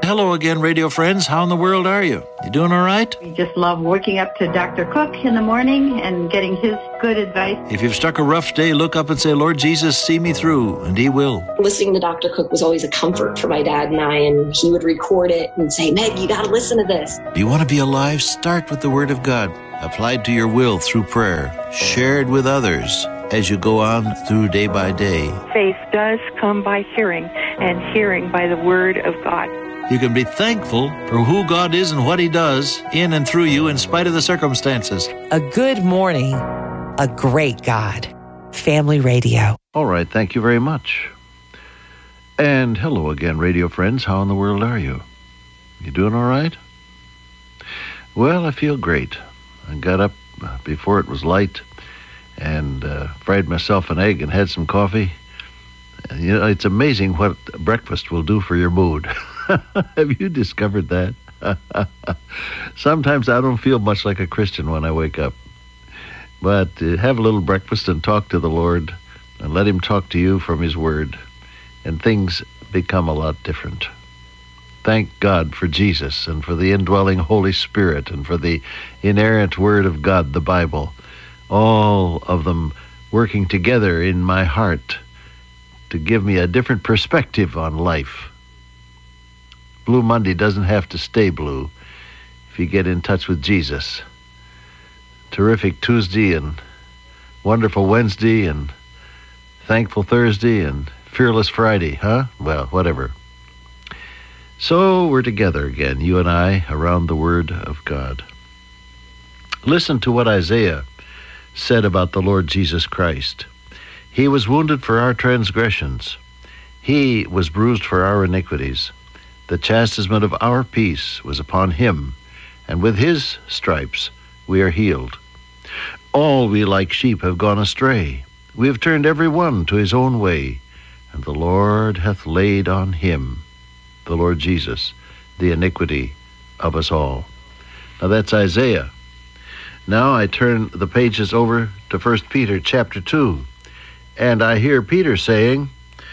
hello again, radio friends. How in the world are you? You doing all right? We just love waking up to Dr. Cook in the morning and getting his good advice. If you've struck a rough day, look up and say, Lord Jesus, see me through, and he will. Listening to Dr. Cook was always a comfort for my dad and I, and he would record it and say, Meg, you got to listen to this. Do you want to be alive? Start with the Word of God, applied to your will through prayer, shared with others as you go on through day by day. Faith does come by hearing, and hearing by the Word of God. You can be thankful for who God is and what he does in and through you in spite of the circumstances. A good morning, a great God. Family Radio. All right, thank you very much. And hello again, radio friends. How in the world are you? You doing all right? Well, I feel great. I got up before it was light and fried myself an egg and had some coffee. You know, it's amazing what breakfast will do for your mood. Have you discovered that? Sometimes I don't feel much like a Christian when I wake up. But have a little breakfast and talk to the Lord and let him talk to you from his word, and things become a lot different. Thank God for Jesus and for the indwelling Holy Spirit and for the inerrant Word of God, the Bible, all of them working together in my heart to give me a different perspective on life. Blue Monday doesn't have to stay blue if you get in touch with Jesus. Terrific Tuesday and wonderful Wednesday and thankful Thursday and fearless Friday, huh? Well, whatever. So we're together again, you and I, around the Word of God. Listen to what Isaiah said about the Lord Jesus Christ. He was wounded for our transgressions. He was bruised for our iniquities. The chastisement of our peace was upon him, and with his stripes we are healed. All we like sheep have gone astray. We have turned every one to his own way, and the Lord hath laid on him, the Lord Jesus, the iniquity of us all. Now that's Isaiah. Now I turn the pages over to 1 Peter chapter 2, and I hear Peter saying,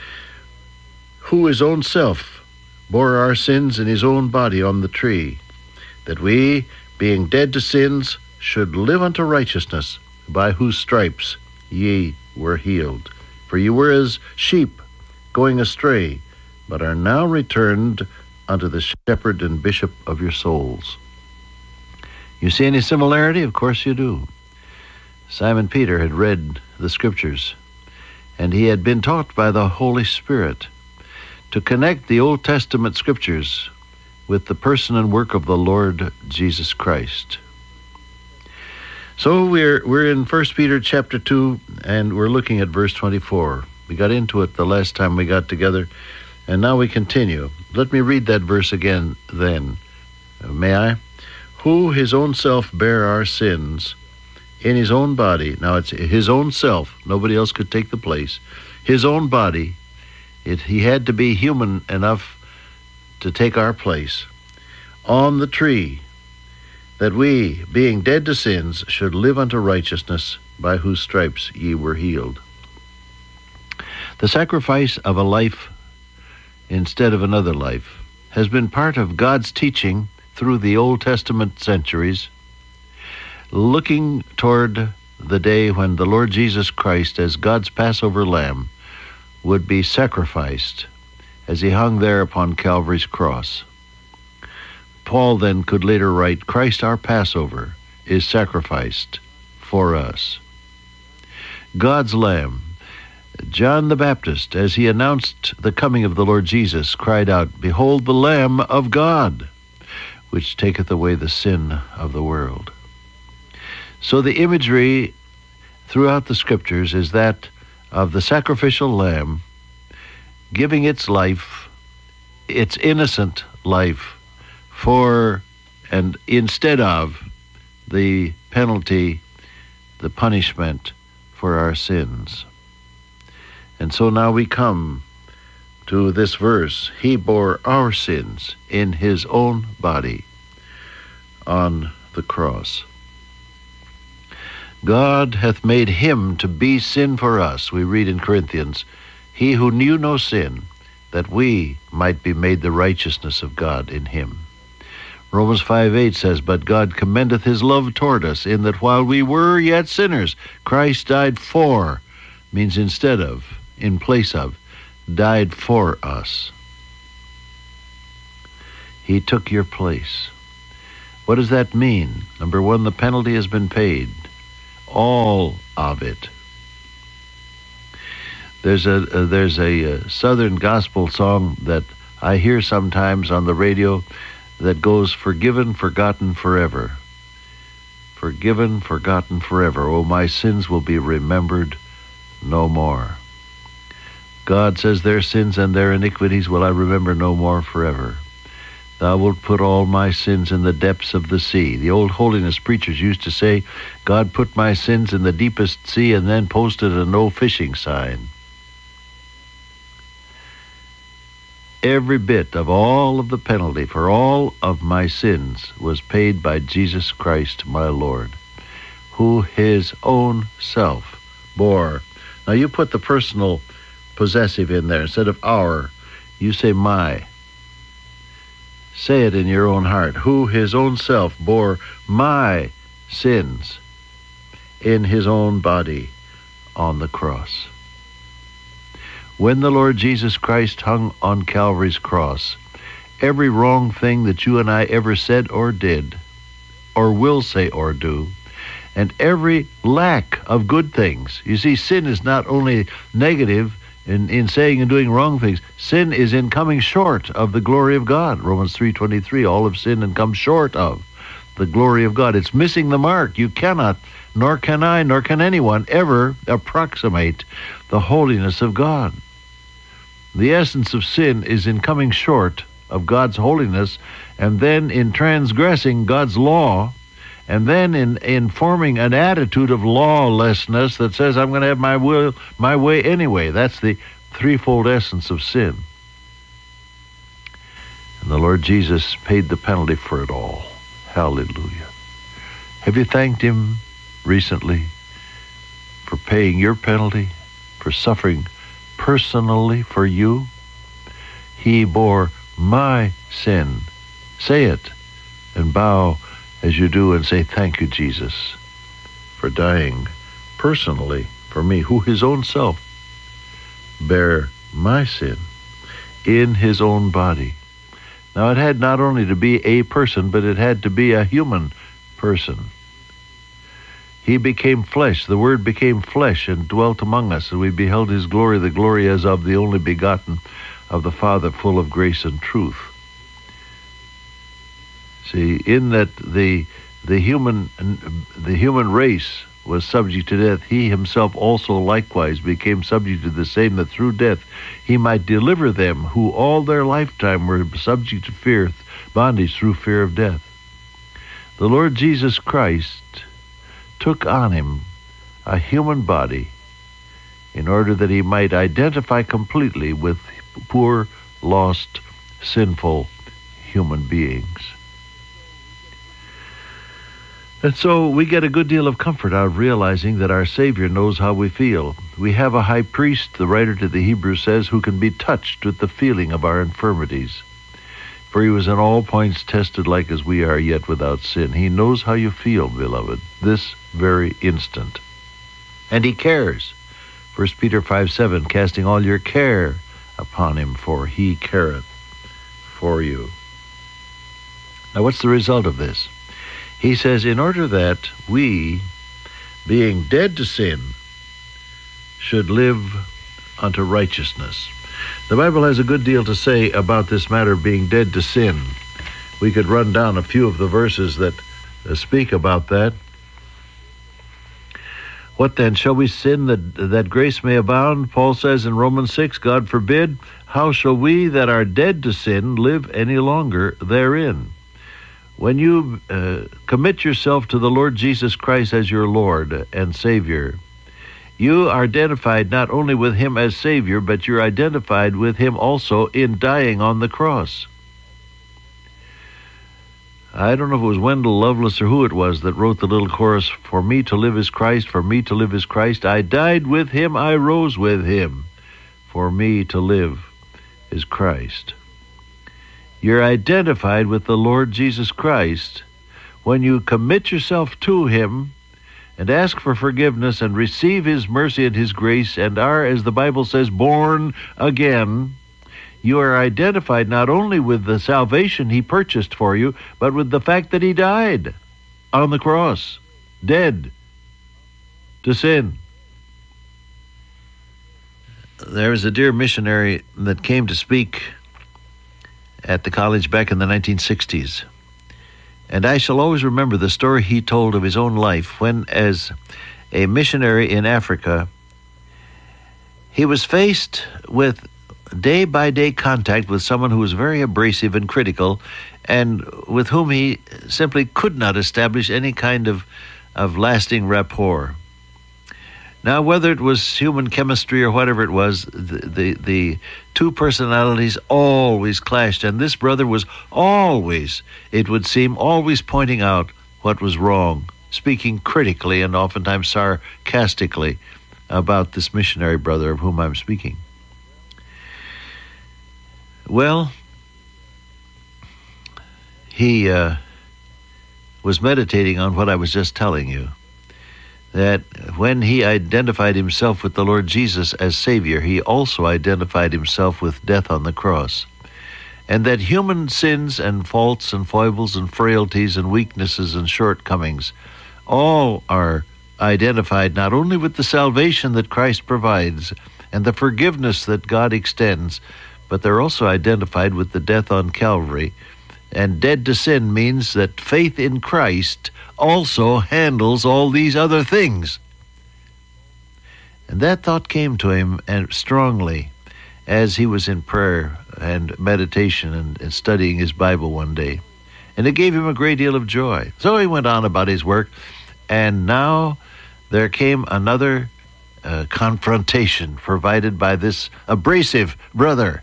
who his own self bore our sins in his own body on the tree, that we, being dead to sins, should live unto righteousness, by whose stripes ye were healed. For you were as sheep going astray, but are now returned unto the shepherd and bishop of your souls. You see any similarity? Of course you do. Simon Peter had read the Scriptures, and he had been taught by the Holy Spirit to connect the Old Testament Scriptures with the person and work of the Lord Jesus Christ. So we're in 1 Peter chapter 2, and we're looking at verse 24. We got into it the last time we got together, and now we continue. Let me read that verse again then. May I? Who his own self bare our sins in his own body. Now it's his own self. Nobody else could take the place. His own body. He had to be human enough to take our place on the tree, that we, being dead to sins, should live unto righteousness, by whose stripes ye were healed. The sacrifice of a life instead of another life has been part of God's teaching through the Old Testament centuries, looking toward the day when the Lord Jesus Christ, as God's Passover lamb, would be sacrificed as he hung there upon Calvary's cross. Paul then could later write, Christ our Passover is sacrificed for us. God's Lamb. John the Baptist, as he announced the coming of the Lord Jesus, cried out, Behold the Lamb of God, which taketh away the sin of the world. So the imagery throughout the Scriptures is that of the sacrificial lamb giving its life, its innocent life, for and instead of the penalty, the punishment for our sins. And so now we come to this verse. He bore our sins in his own body on the cross. God hath made him to be sin for us. We read in Corinthians, he who knew no sin, that we might be made the righteousness of God in him. Romans 5:8 says, "But God commendeth his love toward us, in that while we were yet sinners, Christ died for," means instead of, in place of, died for us. He took your place. What does that mean? Number one, the penalty has been paid. All of it. There's a Southern gospel song that I hear sometimes on the radio that goes, "Forgiven, forgotten forever. Forgiven, forgotten forever. Oh, my sins will be remembered no more." God says, "Their sins and their iniquities will I remember no more forever. Thou wilt put all my sins in the depths of the sea." The old holiness preachers used to say, "God put my sins in the deepest sea and then posted a no fishing sign." Every bit of all of the penalty for all of my sins was paid by Jesus Christ, my Lord, who his own self bore. Now you put the personal possessive in there. Instead of our, you say my. Say it in your own heart. Who his own self bore my sins in his own body on the cross. When the Lord Jesus Christ hung on Calvary's cross, every wrong thing that you and I ever said or did, or will say or do, and every lack of good things. You see, sin is not only negative in saying and doing wrong things. Sin is in coming short of the glory of God. Romans 3:23, all have sinned and come short of the glory of God. It's missing the mark. You cannot, nor can I, nor can anyone ever approximate the holiness of God. The essence of sin is in coming short of God's holiness, and then in transgressing God's law, and then in forming an attitude of lawlessness that says, "I'm going to have my way anyway." That's the threefold essence of sin. And the Lord Jesus paid the penalty for it all. Hallelujah. Have you thanked him recently for paying your penalty, for suffering personally for you? He bore my sin. Say it and bow as you do and say, "Thank you, Jesus, for dying personally for me," who his own self bare my sin in his own body. Now it had not only to be a person, but it had to be a human person. He became flesh. The Word became flesh and dwelt among us, and we beheld his glory, the glory as of the only begotten of the Father, full of grace and truth. See, in that the human race was subject to death, he himself also likewise became subject to the same, that through death he might deliver them who all their lifetime were subject to fear, bondage through fear of death. The Lord Jesus Christ took on him a human body in order that he might identify completely with poor, lost, sinful human beings. And so we get a good deal of comfort out of realizing that our Savior knows how we feel. We have a high priest, the writer to the Hebrews says, who can be touched with the feeling of our infirmities. For he was in all points tested like as we are, yet without sin. He knows how you feel, beloved, this very instant. And he cares. 1 Peter 5:7, casting all your care upon him, for he careth for you. Now what's the result of this? He says, in order that we, being dead to sin, should live unto righteousness. The Bible has a good deal to say about this matter of being dead to sin. We could run down a few of the verses that speak about that. What then? Shall we sin that grace may abound? Paul says in Romans 6, God forbid. How shall we that are dead to sin live any longer therein? When you commit yourself to the Lord Jesus Christ as your Lord and Savior, you are identified not only with him as Savior, but you're identified with him also in dying on the cross. I don't know if it was Wendell Lovelace or who it was that wrote the little chorus, "For me to live is Christ, for me to live is Christ. I died with him, I rose with him. For me to live is Christ. You're identified with the Lord Jesus Christ when you commit yourself to Him and ask for forgiveness and receive His mercy and His grace and are, as the Bible says, born again. You are identified not only with the salvation He purchased for you, but with the fact that He died on the cross, dead to sin. There was a dear missionary that came to speak at the college back in the 1960s. And I shall always remember the story he told of his own life when, as a missionary in Africa, he was faced with day-by-day contact with someone who was very abrasive and critical and with whom he simply could not establish any kind of lasting rapport. Now, whether it was human chemistry or whatever it was, the two personalities always clashed, and this brother was always, it would seem, always pointing out what was wrong, speaking critically and oftentimes sarcastically about this missionary brother of whom I'm speaking. Well, he was meditating on what I was just telling you, that when he identified himself with the Lord Jesus as Savior, he also identified himself with death on the cross. And that human sins and faults and foibles and frailties and weaknesses and shortcomings all are identified not only with the salvation that Christ provides and the forgiveness that God extends, but they're also identified with the death on Calvary. And dead to sin means that faith in Christ also handles all these other things. And that thought came to him and strongly as he was in prayer and meditation and studying his Bible one day. And it gave him a great deal of joy. So he went on about his work, and now there came another confrontation provided by this abrasive brother.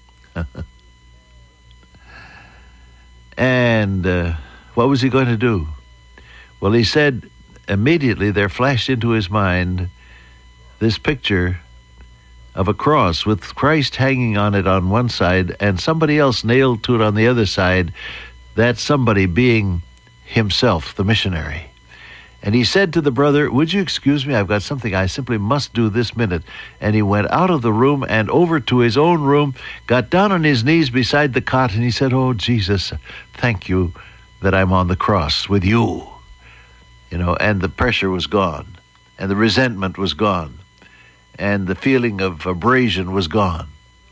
And what was he going to do? Well, he said immediately there flashed into his mind this picture of a cross with Christ hanging on it on one side and somebody else nailed to it on the other side, that somebody being himself, the missionary. And he said to the brother, "Would you excuse me? I've got something I simply must do this minute." And he went out of the room and over to his own room, got down on his knees beside the cot, and he said, "Oh, Jesus, thank you that I'm on the cross with you." You know, and the pressure was gone, and the resentment was gone, and the feeling of abrasion was gone.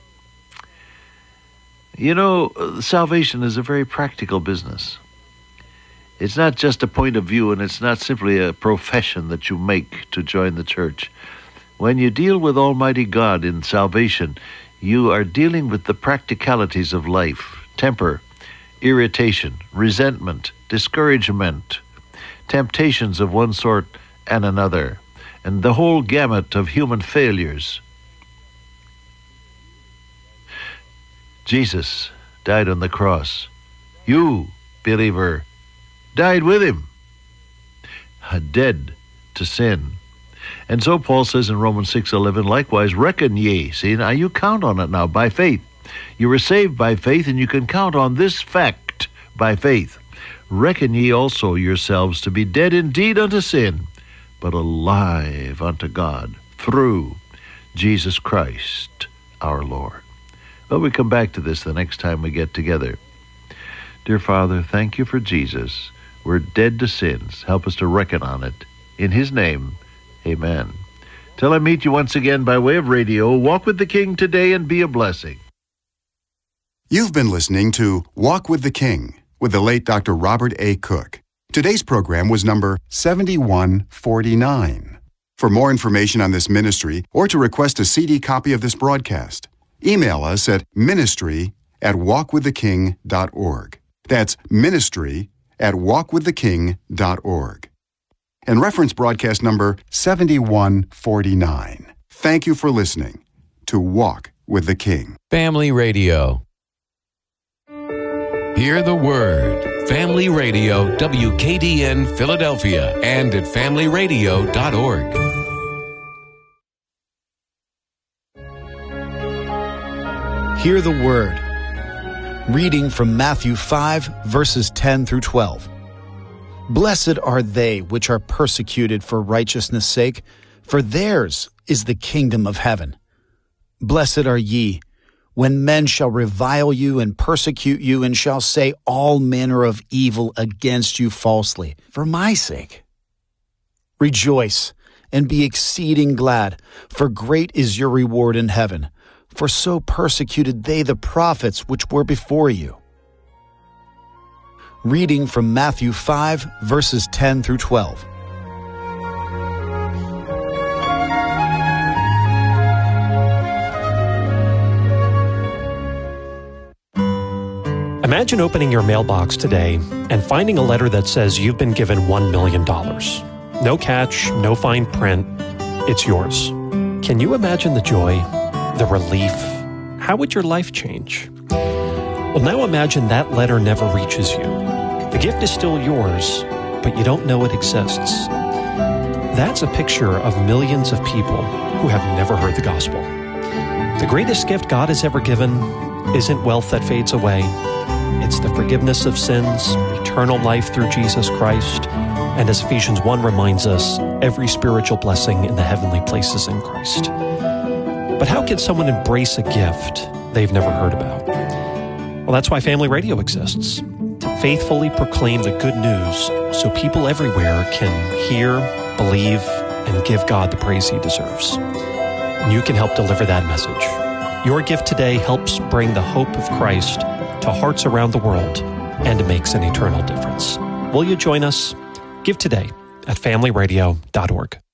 You know, salvation is a very practical business. It's not just a point of view, and it's not simply a profession that you make to join the church. When you deal with Almighty God in salvation, you are dealing with the practicalities of life: temper, irritation, resentment, discouragement, temptations of one sort and another, and the whole gamut of human failures. Jesus died on the cross. You, believer, died with him, dead to sin. And so Paul says in Romans 6:11, likewise reckon ye. See, now you count on it now by faith. You were saved by faith, and you can count on this fact by faith. Reckon ye also yourselves to be dead indeed unto sin, but alive unto God through Jesus Christ our Lord. Well, we come back to this the next time we get together. Dear Father, thank you for Jesus. We're dead to sins. Help us to reckon on it. In his name, amen. Till I meet you once again by way of radio, walk with the King today and be a blessing. You've been listening to Walk with the King with the late Dr. Robert A. Cook. Today's program was number 7149. For more information on this ministry or to request a CD copy of this broadcast, email us at ministry@walkwiththeking.org. That's ministry@walkwiththeking.org. And reference broadcast number 7149. Thank you for listening to Walk with the King. Family Radio. Hear the Word. Family Radio, WKDN Philadelphia, and at familyradio.org. Hear the word. Reading from Matthew 5, verses 10 through 12. Blessed are they which are persecuted for righteousness' sake, for theirs is the kingdom of heaven. Blessed are ye, when men shall revile you and persecute you, and shall say all manner of evil against you falsely, for my sake. Rejoice, and be exceeding glad, for great is your reward in heaven. For so persecuted they the prophets which were before you. Reading from Matthew 5, verses 10 through 12. Imagine opening your mailbox today and finding a letter that says you've been given $1 million. No catch, no fine print. It's yours. Can you imagine the joy, the relief? How would your life change? Well, now imagine that letter never reaches you. The gift is still yours, but you don't know it exists. That's a picture of millions of people who have never heard the gospel. The greatest gift God has ever given isn't wealth that fades away. It's the forgiveness of sins, eternal life through Jesus Christ, and as Ephesians 1 reminds us, every spiritual blessing in the heavenly places in Christ. But how can someone embrace a gift they've never heard about? Well, that's why Family Radio exists, to faithfully proclaim the good news so people everywhere can hear, believe, and give God the praise He deserves. And you can help deliver that message. Your gift today helps bring the hope of Christ to hearts around the world and makes an eternal difference. Will you join us? Give today at familyradio.org.